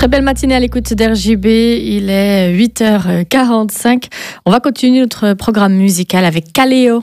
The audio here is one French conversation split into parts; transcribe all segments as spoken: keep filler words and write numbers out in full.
Très belle matinée à l'écoute d'R J B, il est huit heures quarante-cinq. On va continuer notre programme musical avec Kaleo.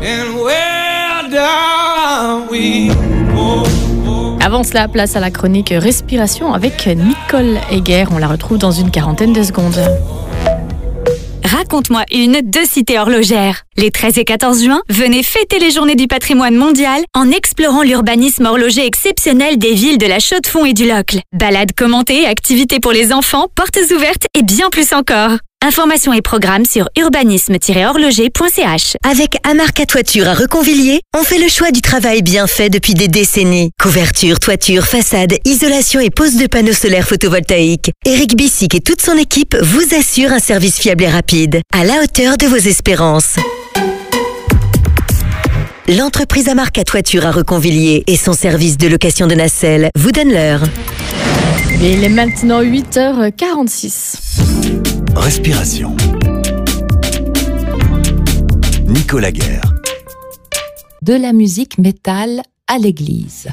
Avant cela, place à la chronique Respiration avec Nicole Heger. On la retrouve dans une quarantaine de secondes. Raconte-moi une de Cité Horlogère. Les treize et quatorze juin, venez fêter les journées du patrimoine mondial en explorant l'urbanisme horloger exceptionnel des villes de la Chaux-de-Fonds et du Locle. Balades commentées, activités pour les enfants, portes ouvertes et bien plus encore. Informations et programmes sur urbanisme tiret horloger point c h. Avec Amarca Toiture à Reconvilier, on fait le choix du travail bien fait depuis des décennies. Couverture, toiture, façade, isolation et pose de panneaux solaires photovoltaïques. Eric Bissic et toute son équipe vous assurent un service fiable et rapide, à la hauteur de vos espérances. L'entreprise Amarca Toiture à Reconvilier et son service de location de nacelles vous donnent l'heure. Et il est maintenant huit heures quarante-six. Respiration. Nicole Heger. De la musique métal à l'église.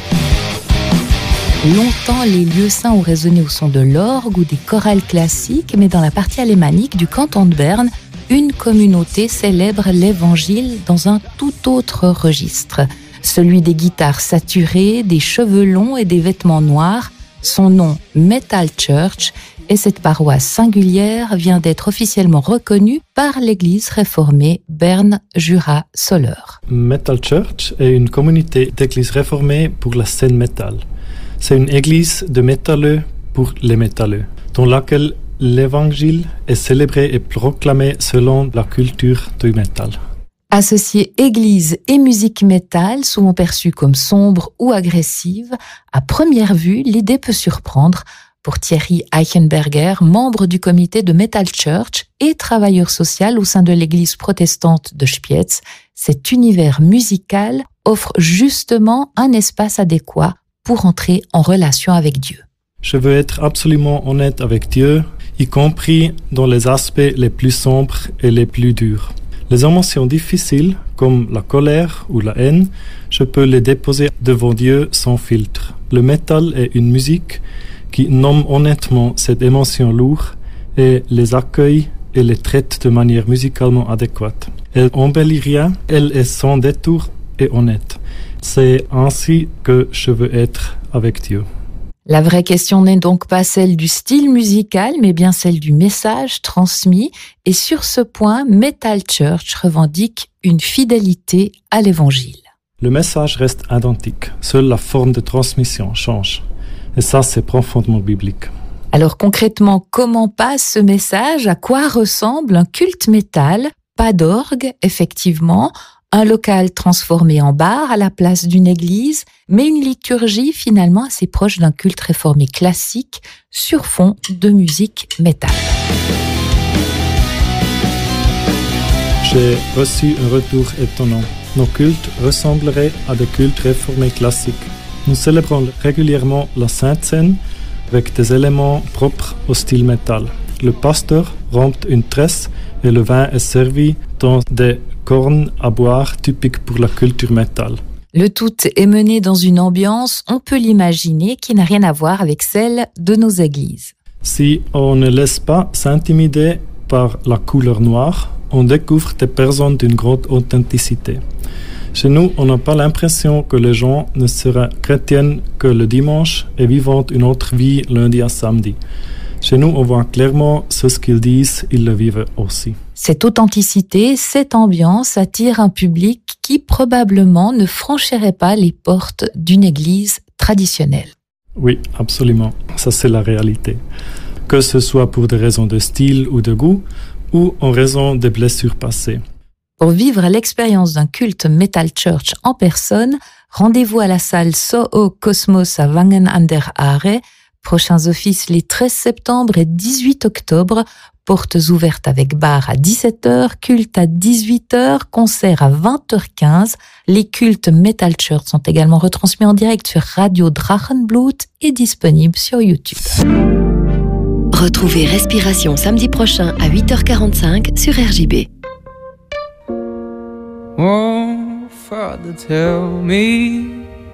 Longtemps, les lieux saints ont résonné au son de l'orgue ou des chorales classiques, mais dans la partie alémanique du canton de Berne, une communauté célèbre l'évangile dans un tout autre registre, celui des guitares saturées, des cheveux longs et des vêtements noirs. Son nom, Metal Church, et cette paroisse singulière vient d'être officiellement reconnue par l'église réformée Berne-Jura-Soleure. Metal Church est une communauté d'églises réformées pour la scène métal. C'est une église de métalleux pour les métalleux, dans laquelle l'évangile est célébré et proclamé selon la culture du métal. Associer église et musique métal, souvent perçue comme sombre ou agressive, à première vue, l'idée peut surprendre. Pour Thierry Eichenberger, membre du comité de Metal Church et travailleur social au sein de l'église protestante de Spiez, cet univers musical offre justement un espace adéquat pour entrer en relation avec Dieu. Je veux être absolument honnête avec Dieu, y compris dans les aspects les plus sombres et les plus durs. Les émotions difficiles, comme la colère ou la haine, je peux les déposer devant Dieu sans filtre. Le métal est une musique qui nomme honnêtement cette émotion lourde et les accueille et les traite de manière musicalement adéquate. Elle embellit rien, elle est sans détour et honnête. C'est ainsi que je veux être avec Dieu. La vraie question n'est donc pas celle du style musical, mais bien celle du message transmis. Et sur ce point, Metal Church revendique une fidélité à l'évangile. Le message reste identique, seule la forme de transmission change. Et ça, c'est profondément biblique. Alors concrètement, comment passe ce message? À quoi ressemble un culte métal? Pas d'orgue, effectivement. Un local transformé en bar à la place d'une église, mais une liturgie finalement assez proche d'un culte réformé classique sur fond de musique métal. J'ai reçu un retour étonnant. Nos cultes ressembleraient à des cultes réformés classiques. Nous célébrons régulièrement la Sainte Seine avec des éléments propres au style métal. Le pasteur rampe une tresse et le vin est servi dans des cornes à boire typiques pour la culture métal. Le tout est mené dans une ambiance, on peut l'imaginer, qui n'a rien à voir avec celle de nos églises. Si on ne laisse pas s'intimider par la couleur noire, on découvre des personnes d'une grande authenticité. Chez nous, on n'a pas l'impression que les gens ne seraient chrétiennes que le dimanche et vivent une autre vie lundi à samedi. Chez nous, on voit clairement ce qu'ils disent, ils le vivent aussi. Cette authenticité, cette ambiance attire un public qui probablement ne franchirait pas les portes d'une église traditionnelle. Oui, absolument. Ça, c'est la réalité. Que ce soit pour des raisons de style ou de goût, ou en raison des blessures passées. Pour vivre l'expérience d'un culte Metal Church en personne, rendez-vous à la salle Soho Cosmos à Wangen an der Aare. Prochains offices les treize septembre et dix-huit octobre. Portes ouvertes avec bar à dix-sept heures, culte à dix-huit heures, concert à vingt heures quinze. Les cultes Metal Church sont également retransmis en direct sur Radio Drachenblut et disponibles sur YouTube. Retrouvez Respiration samedi prochain à huit heures quarante-cinq sur R J B. Oh, Father, tell me